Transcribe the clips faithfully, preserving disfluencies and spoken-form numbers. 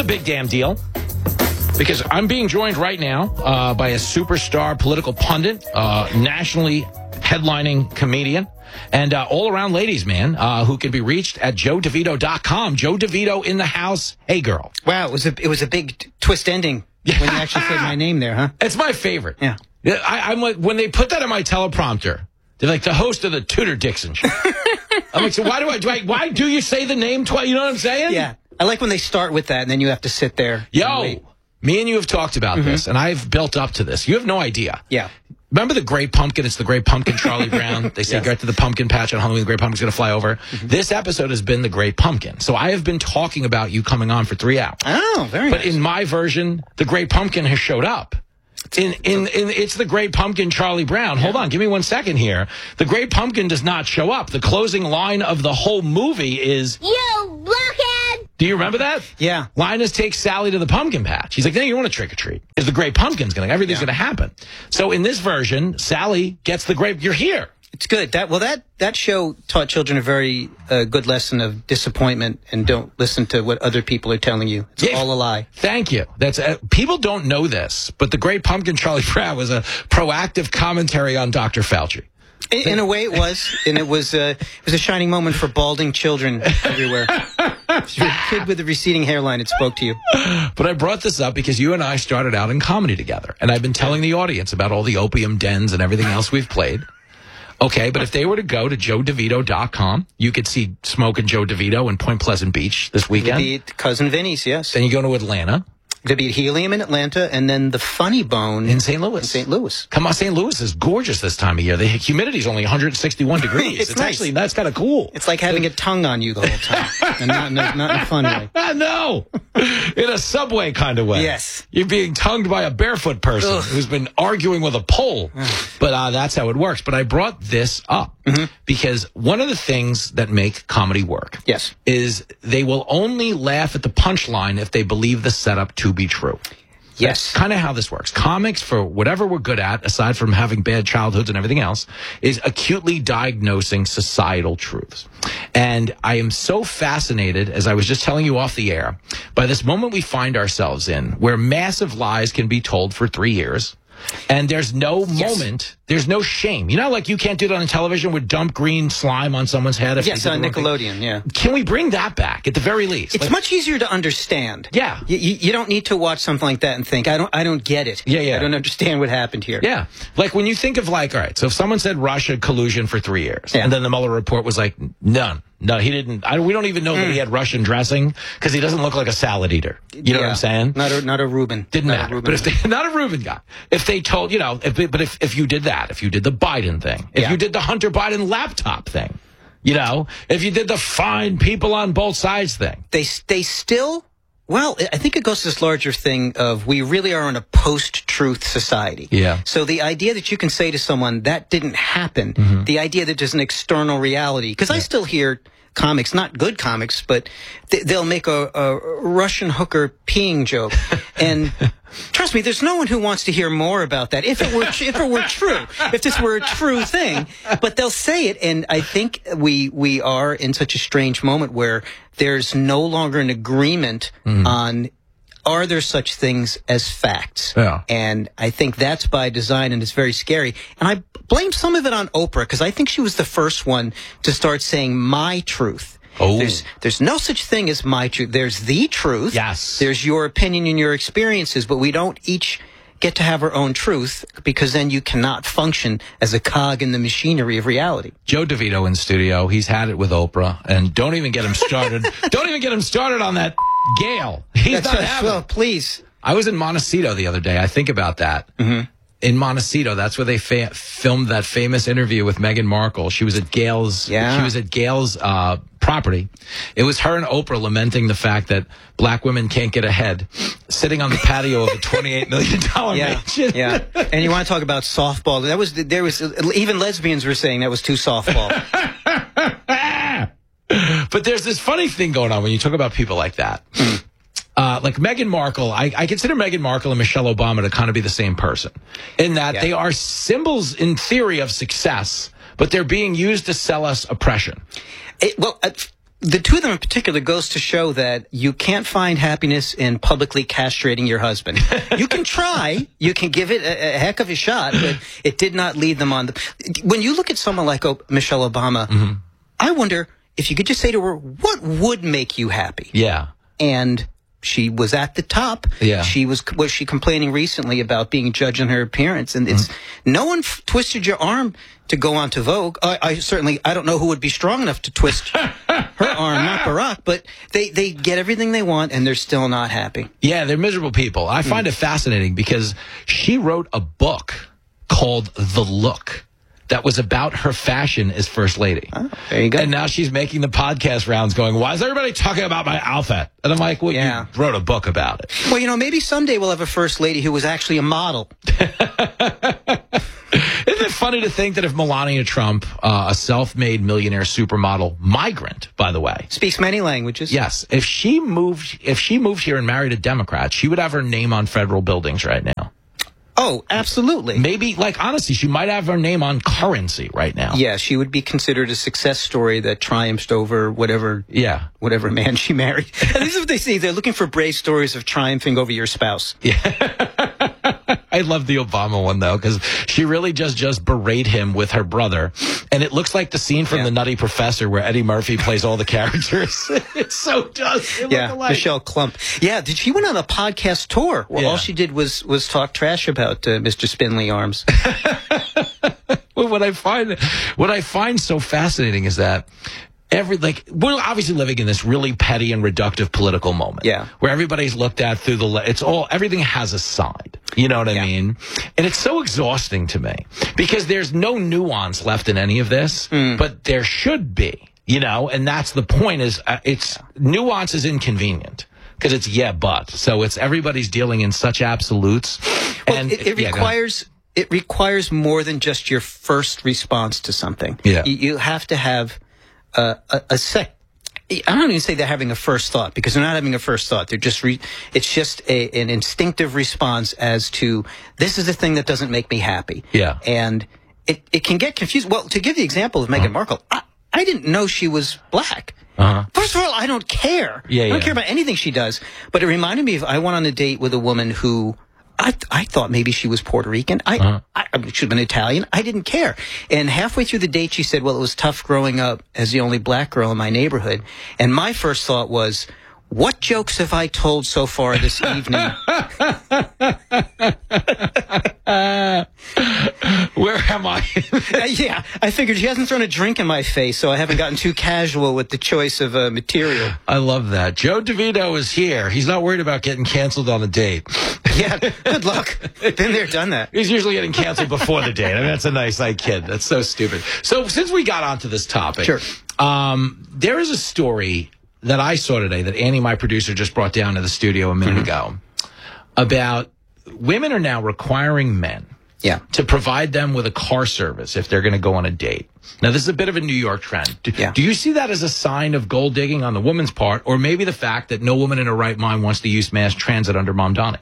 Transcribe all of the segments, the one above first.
a big damn deal because I'm being joined right now uh, by a superstar political pundit, uh, nationally headlining comedian, and uh, all-around ladies, man, uh, who can be reached at joe devito dot com. Joe DeVito in the house. Hey, girl. Wow, it was a, it was a big t- twist ending when you actually said my name there, huh? It's my favorite. Yeah. I, I'm like, when they put that on my teleprompter, they're like, the host of the Tudor Dixon show. I'm like, so why do I, do I, why do you say the name twice? You know what I'm saying? Yeah. I like when they start with that and then you have to sit there. Yo, me and you have talked about mm-hmm. this, and I've built up to this. You have no idea. Yeah. Remember the Great Pumpkin? It's the Great Pumpkin, Charlie Brown. They say, yes. Go to the pumpkin patch on Halloween. The Great Pumpkin's going to fly over. Mm-hmm. This episode has been the Great Pumpkin. So I have been talking about you coming on for three hours. Oh, very But nice. in my version, the Great Pumpkin has showed up. In, in, in, it's the Great Pumpkin, Charlie Brown. Hold on, give me one second here. The Great Pumpkin does not show up. The closing line of the whole movie is, "You blockhead!" Do you remember that? Yeah. Linus takes Sally to the pumpkin patch. He's like, no, you don't want to trick or treat. Because the Great Pumpkin's going to, everything's yeah. going to happen. So in this version, Sally gets the grape. You're here. It's good. That well, that that show taught children a very uh, good lesson of disappointment and don't listen to what other people are telling you. It's yeah. all a lie. Thank you. That's uh, people don't know this, but the Great Pumpkin, Charlie Brown, was a proactive commentary on Doctor Fauci. In, in a way, it was, and it was uh, it was a shining moment for balding children everywhere. You're a kid with a receding hairline. It spoke to you. But I brought this up because you and I started out in comedy together, and I've been telling the audience about all the opium dens and everything else we've played. Okay, but if they were to go to joe devito dot com, you could see Smoke and Joe DeVito in Point Pleasant Beach this weekend. They'd be at Cousin Vinny's, yes. Then you go to Atlanta. They'd be at Helium in Atlanta, and then the Funny Bone in Saint Louis. In Saint Louis. Come on, Saint Louis is gorgeous this time of year. The humidity's only one hundred sixty-one degrees. it's it's nice. actually, that's kind of cool. It's like having a tongue on you the whole time, and not in a, not in a fun way. No, in a Subway kind of way. Yes. You're being tongued by a barefoot person Ugh. who's been arguing with a pole. But uh, that's how it works. But I brought this up mm-hmm. because one of the things that make comedy work yes. is they will only laugh at the punchline if they believe the setup to be true. Yes. That's kind of how this works. Comics, for whatever we're good at, aside from having bad childhoods and everything else, is acutely diagnosing societal truths. And I am so fascinated, as I was just telling you off the air, by this moment we find ourselves in, where massive lies can be told for three years. And there's no yes. moment, there's no shame. You know, like you can't do it on television with dump green slime on someone's head. If yes, on Nickelodeon, yeah. Can we bring that back at the very least? It's like, much easier to understand. Yeah. You, you, you don't need to watch something like that and think, I don't I don't get it. Yeah, yeah. I don't understand what happened here. Yeah. Like when you think of like, all right, so if someone said Russia collusion for three years, yeah. and then the Mueller report was like, none. No, he didn't. I, we don't even know mm. that he had Russian dressing because he doesn't look like a salad eater. You know yeah. what I'm saying? Not a not a Reuben. Didn't not matter. Reuben but if they, not a Reuben guy. If they told, you know, if, but if if you did that, if you did the Biden thing, if yeah. you did the Hunter Biden laptop thing, you know, if you did the fine people on both sides thing, they they still. Well, I think it goes to this larger thing of we really are in a post-truth society. Yeah. So the idea that you can say to someone that didn't happen, mm-hmm. the idea that there's an external reality, because yeah. I still hear comics, not good comics, but th- they'll make a, a Russian hooker peeing joke. And trust me, there's no one who wants to hear more about that. If it were, if it were true, if this were a true thing, but they'll say it. And I think we, we are in such a strange moment where there's no longer an agreement mm. on, are there such things as facts? Yeah. And I think that's by design, and it's very scary. And I blame some of it on Oprah, because I think she was the first one to start saying my truth. Oh. There's, there's no such thing as my truth. There's the truth. Yes. There's your opinion and your experiences, but we don't each get to have our own truth, because then you cannot function as a cog in the machinery of reality. Joe DeVito in studio. He's had it with Oprah, and don't even get him started. Don't even get him started on that Gail. He's That's not right. having. Well, please. I was in Montecito the other day. I think about that. Mm-hmm. In Montecito, that's where they fa- filmed that famous interview with Meghan Markle. She was at Gail's. Yeah. She was at Gail's uh, property. It was her and Oprah lamenting the fact that black women can't get ahead, sitting on the patio of a twenty-eight million dollar yeah. mansion. Yeah. And you want to talk about softball? That was there was even lesbians were saying that was too softball. But there's this funny thing going on when you talk about people like that. Uh, like Meghan Markle, I, I consider Meghan Markle and Michelle Obama to kind of be the same person, in that yeah. they are symbols, in theory, of success, but they're being used to sell us oppression. It, well, uh, the two of them in particular goes to show that you can't find happiness in publicly castrating your husband. You can try, you can give it a, a heck of a shot, but it did not lead them on. The, when you look at someone like o- Michelle Obama, mm-hmm. I wonder if you could just say to her, what would make you happy? Yeah. And she was at the top. Yeah. She was, was she complaining recently about being judged on her appearance? And it's, mm-hmm. no one f- twisted your arm to go on to Vogue. I, I certainly, I don't know who would be strong enough to twist her arm, not Barack, but they, they get everything they want and they're still not happy. Yeah, they're miserable people. I find mm. it fascinating because she wrote a book called The Look that was about her fashion as First Lady. Oh, there you go. And now she's making the podcast rounds going, why is everybody talking about my outfit? And I'm like, well, yeah. you wrote a book about it. Well, you know, maybe someday we'll have a First Lady who was actually a model. Isn't it funny to think that if Melania Trump, uh, a self-made millionaire supermodel, migrant, by the way, speaks many languages. Yes. If she moved, if she moved here and married a Democrat, she would have her name on federal buildings right now. Oh, absolutely. Maybe, like, honestly, she might have her name on currency right now. Yeah, she would be considered a success story that triumphed over whatever yeah. whatever man she married. And this is what they say. They're looking for brave stories of triumphing over your spouse. Yeah. I love the Obama one, though, because she really just, just berate him with her brother. And it looks like the scene from yeah. The Nutty Professor where Eddie Murphy plays all the characters. It so does. It yeah, Michelle Klump. Yeah, did she went on a podcast tour where yeah. all she did was, was talk trash about uh, Mister Spindly Arms. Well, what I find, what I find so fascinating is that Every like we're obviously living in this really petty and reductive political moment, yeah, where everybody's looked at through the it's all everything has a side, you know what I yeah. mean? And it's so exhausting to me because there's no nuance left in any of this, mm. but there should be, you know, and that's the point. Is uh, it's nuance is inconvenient because it's yeah, but so it's everybody's dealing in such absolutes, well, and it, it yeah, requires. It requires more than just your first response to something. Yeah, you, you have to have. Uh, a, a sec. I don't even say they're having a first thought because they're not having a first thought. They're just. Re, it's just a, an instinctive response as to this is the thing that doesn't make me happy. Yeah, and it it can get confused. Well, to give the example of Meghan uh-huh. Markle, I, I didn't know she was black. Uh-huh. First of all, I don't care. Yeah, I don't yeah. care about anything she does. But it reminded me of I went on a date with a woman who. I, I thought maybe she was Puerto Rican. I, uh-huh. I, I should have been Italian. I didn't care. And halfway through the date, she said, well, it was tough growing up as the only black girl in my neighborhood. And my first thought was, what jokes have I told so far this evening? uh, where am I? uh, yeah, I figured she hasn't thrown a drink in my face, so I haven't gotten too casual with the choice of uh, material. I love that. Joe DeVito is here. He's not worried about getting canceled on a date. Yeah, good luck. Been there, done that. He's usually getting canceled before the date. I mean, that's a nice like kid. That's so stupid. So since we got onto this topic, sure. um, there is a story that I saw today that Annie, my producer, just brought down to the studio a minute mm-hmm. ago about women are now requiring men yeah. to provide them with a car service if they're going to go on a date. Now, this is a bit of a New York trend. Do, yeah. do you see that as a sign of gold digging on the woman's part, or maybe the fact that no woman in her right mind wants to use mass transit under Mom Donnie?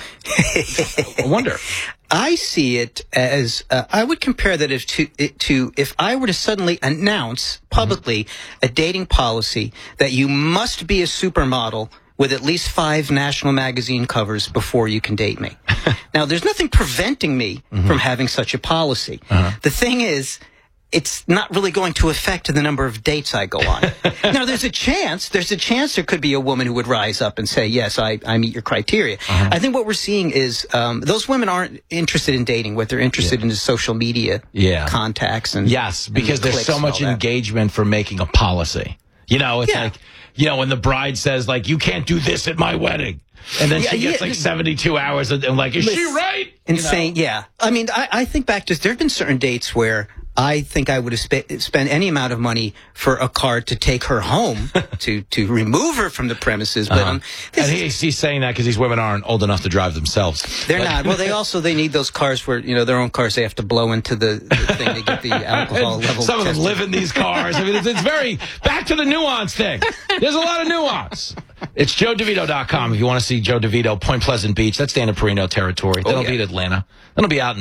I wonder. I see it as uh, I would compare that if to, it to if I were to suddenly announce publicly mm-hmm. a dating policy that you must be a supermodel with at least five national magazine covers before you can date me. Now, there's nothing preventing me mm-hmm. from having such a policy. Uh-huh. The thing is, it's not really going to affect the number of dates I go on. Now, there's a chance, there's a chance there could be a woman who would rise up and say, yes, I, I meet your criteria. Uh-huh. I think what we're seeing is um, those women aren't interested in dating. What they're interested yeah. in is social media yeah. contacts. and Yes, because and there's so much engagement for making a policy. You know, it's yeah. like, you know, when the bride says, like, you can't do this at my wedding. And then yeah, she gets yeah. like seventy-two hours and, and like, is she right? Insane, you know? Yeah. I mean, I, I think back to, there have been certain dates where I think I would have spe- spent any amount of money for a car to take her home, to, to remove her from the premises. But uh-huh. um, and he's, he's saying that because these women aren't old enough to drive themselves. They're but. not. Well, they also they need those cars where, you know, their own cars. They have to blow into the, the thing to get the alcohol level. Some tested. of them live in these cars. I mean, it's, it's very back to the nuance thing. There's a lot of nuance. It's joe devito dot com if you want to see Joe DeVito, Point Pleasant Beach. That's Dan Perino territory. Then oh, I'll yeah. be in Atlanta. Then I'll be out in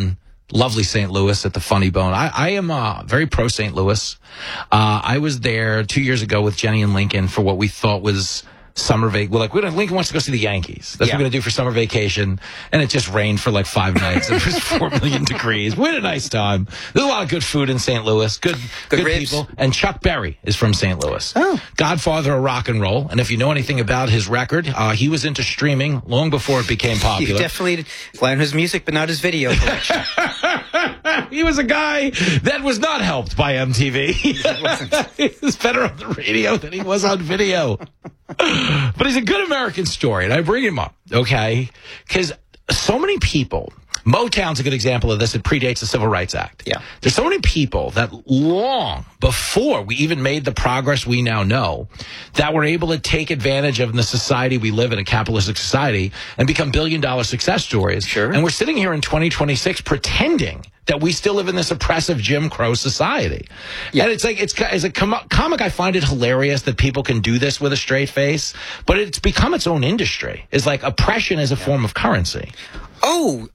Lovely Saint Louis at the Funny Bone. I, I am uh, very pro Saint Louis. Uh, I was there two years ago with Jenny and Lincoln for what we thought was summer vac. Well, like we don't, Lincoln wants to go see the Yankees. That's Yeah. what we're going to do for summer vacation. And it just rained for like five nights. It was four million degrees. We had a nice time. There's a lot of good food in Saint Louis. Good, Good good ribs. people. And Chuck Berry is from Saint Louis. Oh. Godfather of rock and roll. And if you know anything about his record, uh, he was into streaming long before it became You popular. definitely learned his music, but not his video collection. He was a guy that was not helped by M T V. He was better on the radio than he was on video. But he's a good American story, and I bring him up, okay? Because so many people, Motown's a good example of this. It predates the Civil Rights Act. Yeah. There's so many people that long before we even made the progress we now know, that were able to take advantage of in the society we live in, a capitalistic society, and become billion-dollar success stories. Sure. And we're sitting here in twenty twenty-six pretending that we still live in this oppressive Jim Crow society. Yeah. And it's like, it's as a com- comic, I find it hilarious that people can do this with a straight face, but it's become its own industry. It's like oppression is a form of currency. Oh,